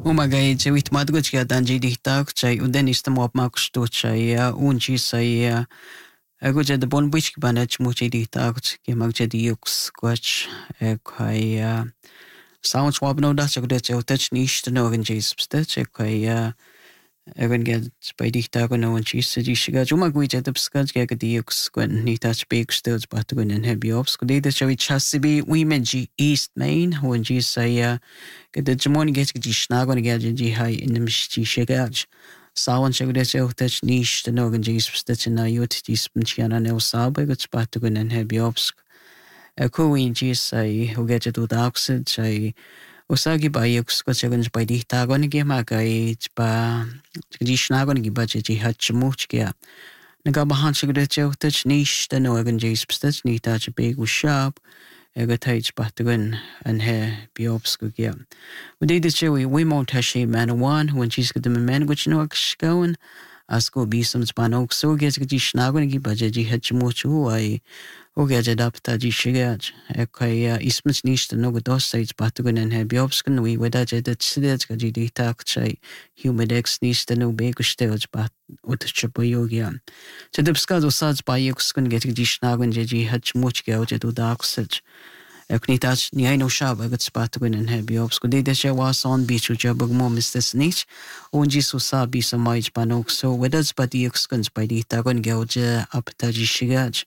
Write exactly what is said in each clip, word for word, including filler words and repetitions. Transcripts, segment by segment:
Umagay wit madgot kaya danji dihtak chay uden istamop maksto chay unchi say ego jed bon bich banach muchi dihtak ke magjed yux kwach ekhay sound swab no das ego det otach nish to no ganjis stach ekhay Egan get by dihtak no unchi sa dishiga umagwi jed upskaj ke yux kwen nitach big stills but gun and heavy ops kudi the chawi chasibi women g east main unchi say Gdy Jamon get gdy snagon get gdy hai in the mishti shegaj. Sawan shagde se utach nish the nogan jis stitch na yut dis mchiana nel sabe got spatugun and heavy obsk. A coin jis ai who get it with oxid say Usagi by yux got segons by di tagon gemagai ba gdy snagon gi budget ji hatch muchkia. Nagabahan shagde se utach nish the nogan jis stitch ni touch big was sharp. Ego taich batugun and he biobsku gia. We did the chewy, we mount hashi man one when she's got the man which no going. Asko be some spanok so gets gati snagon gi bajaji hatchmochu I o gadget up taji shigaj. Ekaya ismits nish the no dos sides batugun and he biobskin we with that jet sidets gaji di tak chay humidex nish the no bake stills but ut chapoyogia. So the scado suds by yuxkun getting di snagon jaji hatchmoch gauge to dark such. Eknitach ni no shab agat spatugun and he biobsku de desha was on beach which abug mom is this niche. Onji so sa be some miles banok so with us but the yuxkuns by the tagon gauge up taji shigaj.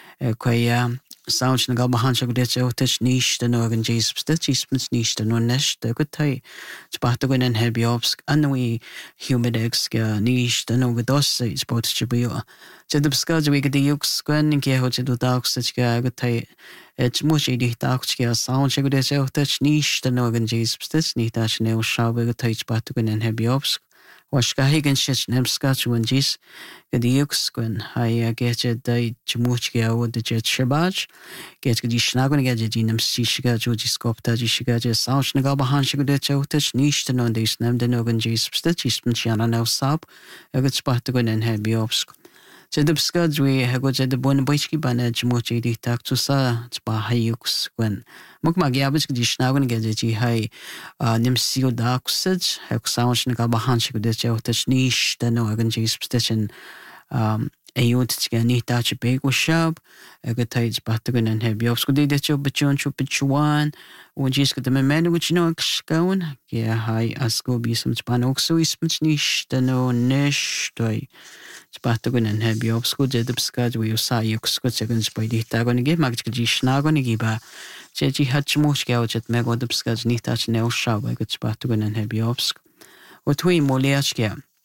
Ekaya sounds naga bahanshak de otach nish the no jis stitch spins nish the no nesh the good tie spatugun and he biobsk and we humidex ga nish the no vidos is both chibuyo. So the scaj we get the yuxkun and ke hoche do dark such ga good tie It's much a dictacja sound she could say touch niche the nogan jis stitch ni touch nail shabe touch batugun and heavy obsk. Washka higan shit nemskach when jis get the yuxkun I get it the chmuchia would the jet shabaj get the snagon get the nem sishiga joji skopta jishiga sound nagabahan she could say touch niche the non this nem the nogan jis stitch spanchiana now sab I got batugun and heavy obsk. So the scuds we have got the bon boyski banage mochi di tak to sa spa hayux when Mukmagiabis Gishnagan get it high nimsio dark such have sounds nagabahanshik with the touch niche the no agan jis station um a youth ni touch big was sharp a good tides batugan and have yops good that your bachon chupichuan when jis got the man which no going yeah high as go be some spanok so is niche the no niche toy Spatugun and have yops good at the scud we saw you scud seconds by the tagon give magically snagon giba Jeji hatchmoch gouge at meg on the scud ni touch nail shop I got spatugun and have yops what we moliachkia